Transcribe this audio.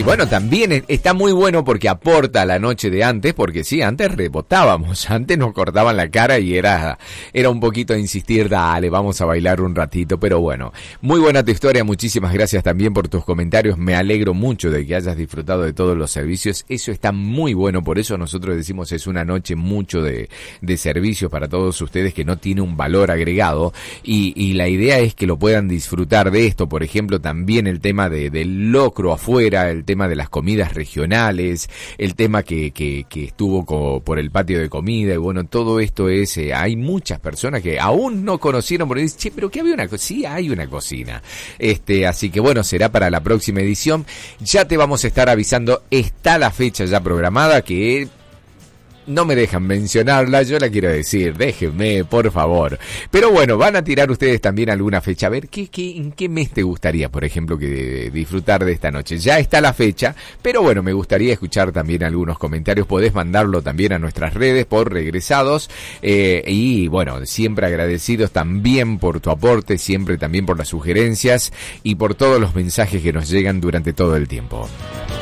bueno, también está muy bueno porque aporta a la noche de antes, porque sí, antes rebotábamos, antes nos cortaban la cara y era un poquito insistir, dale, vamos a bailar un ratito, pero bueno, muy buena tu historia, muchísimas gracias también por tus comentarios, me alegro mucho de que hayas disfrutado de todos los servicios, eso está muy bueno, por eso nosotros decimos es una noche mucho de servicios para todos ustedes que no tiene un valor agregado y la idea es que lo puedan disfrutar de esto, por ejemplo, también el tema del locro afuera, el tema de las comidas regionales, el tema que estuvo por el patio de comida, y bueno, todo esto es, hay muchas personas que aún no conocieron, porque dicen, che, pero que había una cocina, sí hay una cocina, así que bueno, será para la próxima edición, ya te vamos a estar avisando, está la fecha ya programada, que no me dejan mencionarla, yo la quiero decir, déjenme, por favor. Pero bueno, van a tirar ustedes también alguna fecha. A ver, ¿en qué mes te gustaría, por ejemplo, que disfrutar de esta noche? Ya está la fecha, pero bueno, me gustaría escuchar también algunos comentarios. Podés mandarlo también a nuestras redes por Regresados. Y bueno, siempre agradecidos también por tu aporte, siempre también por las sugerencias y por todos los mensajes que nos llegan durante todo el tiempo.